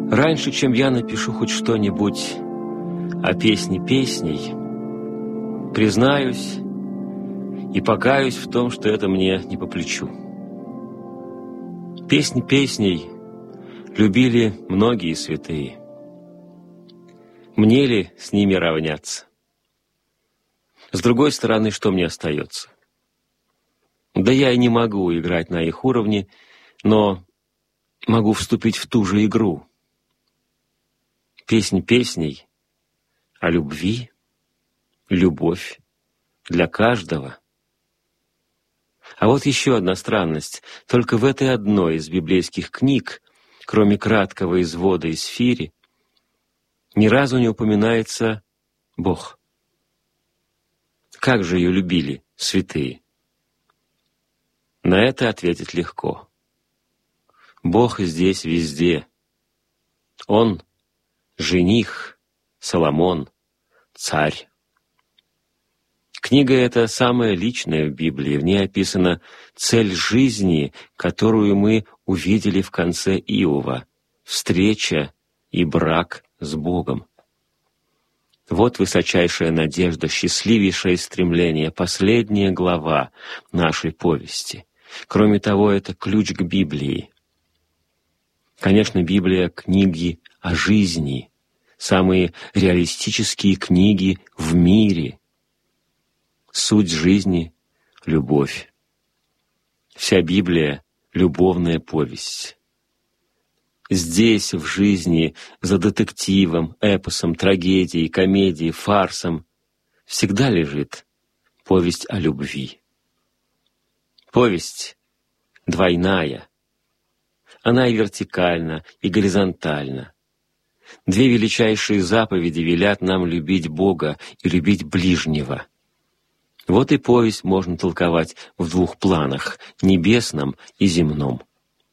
Раньше, чем я напишу хоть что-нибудь о песне песней, признаюсь и покаюсь в том, что это мне не по плечу. Песни песней любили многие святые. Мне ли с ними равняться? С другой стороны, что мне остается? Да я и не могу играть на их уровне, но могу вступить в ту же игру. Песнь песней о любви, любовь для каждого. А вот еще одна странность. Только в этой одной из библейских книг, кроме краткого извода из Фири, ни разу не упоминается Бог. Как же ее любили святые? На это ответить легко. Бог здесь везде. Он — жених, Соломон, царь. Книга эта самая личная в Библии. В ней описана цель жизни, которую мы увидели в конце Иова — встреча и брак с Богом. Вот высочайшая надежда, счастливейшее стремление, последняя глава нашей повести. Кроме того, это ключ к Библии. Конечно, Библия — книги о жизни, самые реалистические книги в мире. Суть жизни — любовь. Вся Библия — любовная повесть. Здесь, в жизни, за детективом, эпосом, трагедией, комедией, фарсом, всегда лежит повесть о любви. Повесть двойная. Она и вертикальна, и горизонтальна. Две величайшие заповеди велят нам любить Бога и любить ближнего. Вот и повесть можно толковать в двух планах — небесном и земном.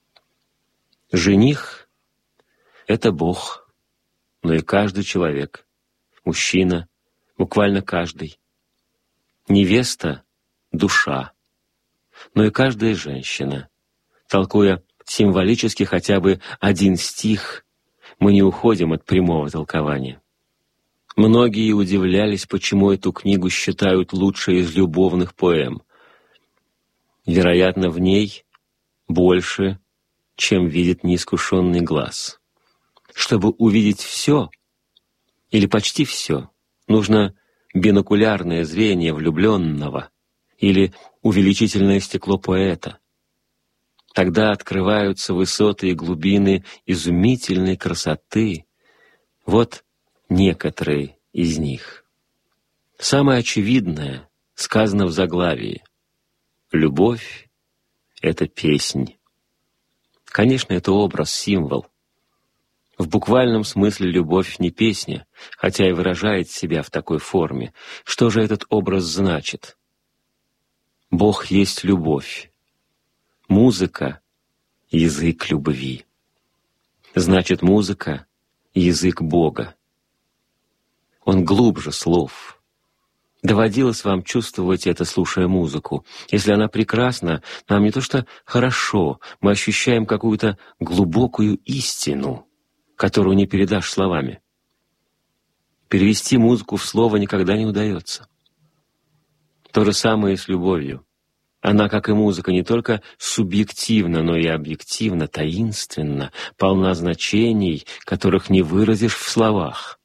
Жених — это Бог, но и каждый человек, мужчина, буквально каждый. Невеста — душа, но и каждая женщина. Толкуя символически хотя бы один стих, мы не уходим от прямого толкования. Многие удивлялись, почему эту книгу считают лучшей из любовных поэм. Вероятно, в ней больше, чем видит неискушенный глаз. Чтобы увидеть все, или почти все, нужно бинокулярное зрение влюбленного или увеличительное стекло поэта. Тогда открываются высоты и глубины изумительной красоты. Вот некоторые из них. Самое очевидное сказано в заглавии. Любовь — это песнь. Конечно, это образ, символ. В буквальном смысле любовь не песня, хотя и выражает себя в такой форме. Что же этот образ значит? Бог есть любовь. Музыка — язык любви. Значит, музыка — язык Бога. Он глубже слов. Доводилось вам чувствовать это, слушая музыку. Если она прекрасна, нам не то что хорошо, мы ощущаем какую-то глубокую истину, которую не передашь словами. Перевести музыку в слово никогда не удается. То же самое и с любовью. Она, как и музыка, не только субъективна, но и объективна, таинственна, полна значений, которых не выразишь в словах.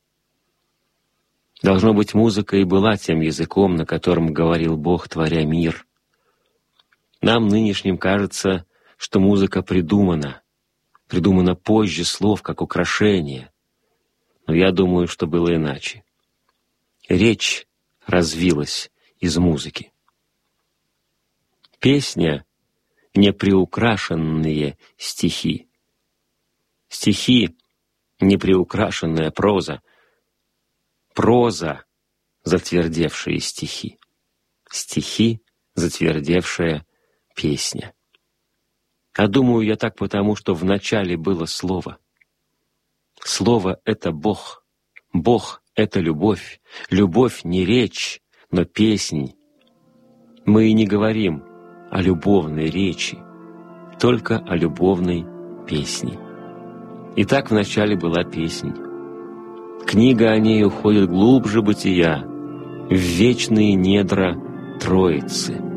Должно быть, музыка и была тем языком, на котором говорил Бог, творя мир. Нам, нынешним, кажется, что музыка придумана позже слов, как украшение. Но я думаю, что было иначе. Речь развилась из музыки. Песня — неприукрашенные стихи. Стихи — неприукрашенная проза. Проза — затвердевшие стихи. Стихи — затвердевшая песня. А думаю я так потому, что вначале было слово. Слово — это Бог. Бог — это любовь. Любовь не речь, но песнь. Мы и не говорим о любовной речи, только о любовной песне. И так вначале была песнь. Книга о ней уходит глубже бытия, в вечные недра Троицы.